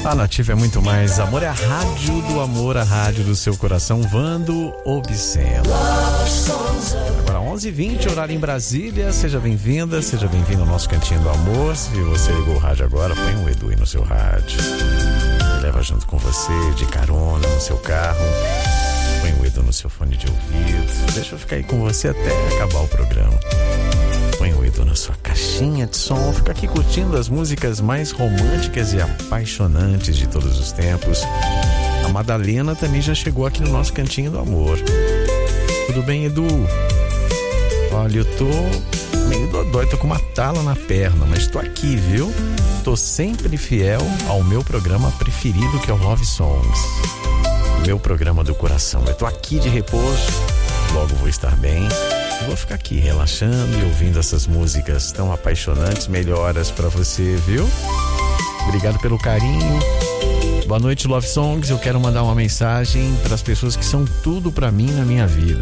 A Nativa é muito mais. Amor é a rádio do amor, a rádio do seu coração. Vando Obsceno. Agora 11h20, horário em Brasília. Seja bem-vinda, seja bem-vindo ao nosso Cantinho do Amor. Se você ligou o rádio agora, põe um Edu aí no seu rádio. Ele leva junto com você, de carona, no seu carro. Põe o Edu no seu fone de ouvido. Deixa eu ficar aí com você até acabar o programa. Põe o Edu na sua caixinha de som. Fica aqui curtindo as músicas mais românticas e apaixonantes de todos os tempos. A Madalena também já chegou aqui no nosso Cantinho do Amor. Tudo bem, Edu? Olha, eu tô meio dodói, tô com uma tala na perna, mas tô aqui, viu? Tô sempre fiel ao meu programa preferido, que é o Love Songs. Meu programa do coração. Eu tô aqui de repouso, logo vou estar bem. Vou ficar aqui relaxando e ouvindo essas músicas tão apaixonantes. Melhoras pra você, viu? Obrigado pelo carinho. Boa noite, Love Songs. Eu quero mandar uma mensagem para as pessoas que são tudo pra mim na minha vida.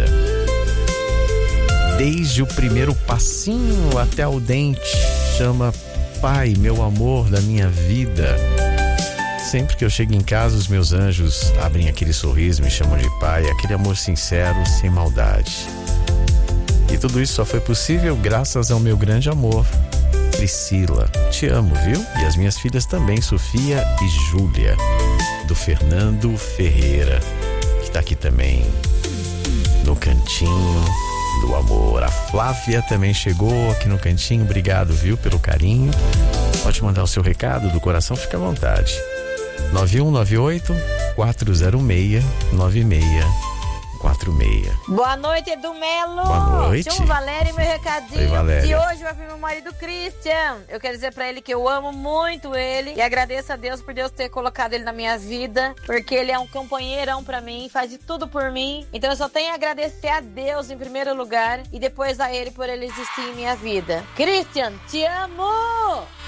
Desde o primeiro passinho até o dente. Chama Pai, meu amor da minha vida. Sempre que eu chego em casa, os meus anjos abrem aquele sorriso, me chamam de pai. Aquele amor sincero, sem maldade. E tudo isso só foi possível graças ao meu grande amor, Priscila. Te amo, viu? E as minhas filhas também, Sofia e Júlia, do Fernando Ferreira, que tá aqui também no Cantinho do Amor. A Flávia também chegou aqui no Cantinho. Obrigado, viu, pelo carinho. Pode mandar o seu recado do coração, fica à vontade. 9198-406-9646. Boa noite, Edu Melo. Boa noite. Chamo Valéria, meu recadinho. Oi, Valéria. E hoje vai vir meu marido Christian. Eu quero dizer pra ele que eu amo muito ele e agradeço a Deus por Deus ter colocado ele na minha vida, porque ele é um companheirão pra mim, faz de tudo por mim. Então eu só tenho a agradecer a Deus em primeiro lugar e depois a ele por ele existir em minha vida. Christian, te amo!